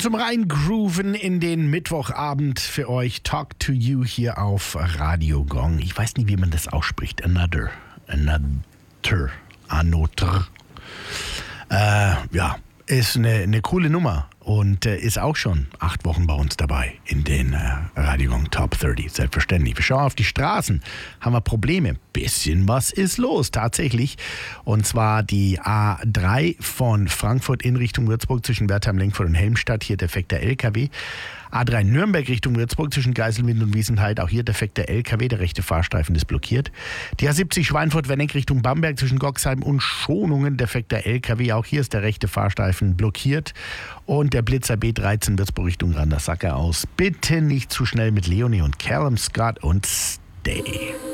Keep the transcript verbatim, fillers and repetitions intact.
zum Reingrooven in den Mittwochabend für euch. Talk to You hier auf Radio Gong. Ich weiß nicht, wie man das ausspricht. Another. Another. Another. Äh, ja, ist eine, eine coole Nummer. Und äh, ist auch schon acht Wochen bei uns dabei in den äh, Radio Gong Top dreißig, selbstverständlich. Wir schauen auf die Straßen, haben wir Probleme. Bisschen was ist los, tatsächlich. Und zwar die A drei von Frankfurt in Richtung Würzburg zwischen Wertheim, Lenkfurt und Helmstadt. Hier defekter L K W. A drei Nürnberg Richtung Würzburg zwischen Geiselwind und Wiesenheid. Auch hier defekter L K W, der rechte Fahrstreifen ist blockiert. Die A siebzig Schweinfurt-Wenneck Richtung Bamberg zwischen Goxheim und Schonungen. Defekter L K W, auch hier ist der rechte Fahrstreifen blockiert. Und der Blitzer B dreizehn Würzburg Richtung Randersacker aus. Bitte nicht zu schnell mit Leonie und Callum Scott und Stay.